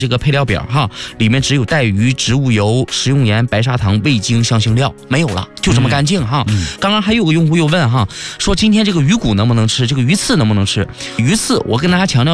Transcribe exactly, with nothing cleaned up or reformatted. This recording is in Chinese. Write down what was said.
这个配料表哈，里面只有带鱼、植物油、食用盐、白砂糖、味精、香辛料，没有了，就这么干净哈。嗯、刚刚还有个用户又问哈，说今天这个鱼骨能不能吃，这个鱼刺能不能吃？鱼刺我跟大家强调。